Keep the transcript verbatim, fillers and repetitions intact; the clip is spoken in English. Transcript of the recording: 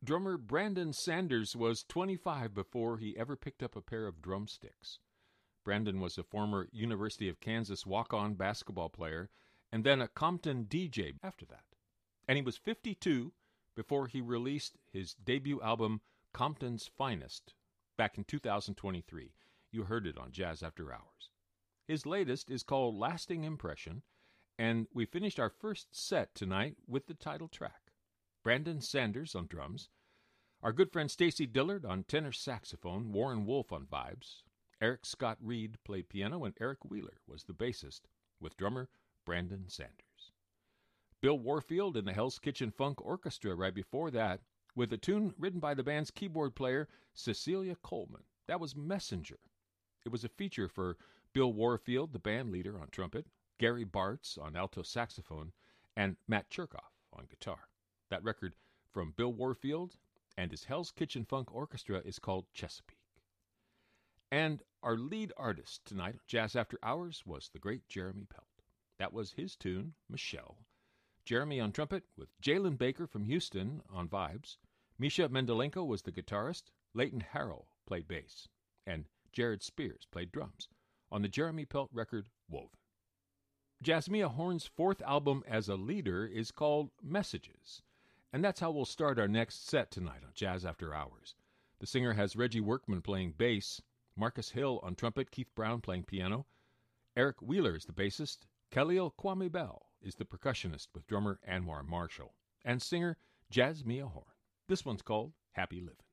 Drummer Brandon Sanders was twenty-five before he ever picked up a pair of drumsticks. Brandon was a former University of Kansas walk-on basketball player and then a Compton D J after that. And he was fifty-two before he released his debut album, Compton's Finest, back in two thousand twenty-three. You heard it on Jazz After Hours. His latest is called Lasting Impression, and we finished our first set tonight with the title track. Brandon Sanders on drums, our good friend Stacy Dillard on tenor saxophone, Warren Wolf on vibes, Eric Scott Reed played piano, and Eric Wheeler was the bassist, with drummer Brandon Sanders. Bill Warfield and the Hell's Kitchen Funk Orchestra right before that, with a tune written by the band's keyboard player, Cecilia Coleman. That was Messenger. It was a feature for Bill Warfield, the band leader, on trumpet, Gary Bartz on alto saxophone, and Matt Cherkoff on guitar. That record from Bill Warfield and his Hell's Kitchen Funk Orchestra is called Chesapeake. And our lead artist tonight, Jazz After Hours, was the great Jeremy Pelt. That was his tune, Michelle. Jeremy on trumpet with Jalen Baker from Houston on vibes. Misha Mendelenko was the guitarist. Leighton Harrell played bass. And Jared Spears played drums on the Jeremy Pelt record, Woven. Jasmia Horn's fourth album as a leader is called Messages. And that's how we'll start our next set tonight on Jazz After Hours. The singer has Reggie Workman playing bass, Marcus Hill on trumpet, Keith Brown playing piano, Eric Wheeler is the bassist, Khalil Kwame Bell is the percussionist with drummer Anwar Marshall, and singer Jasmia Horn. This one's called Happy Living.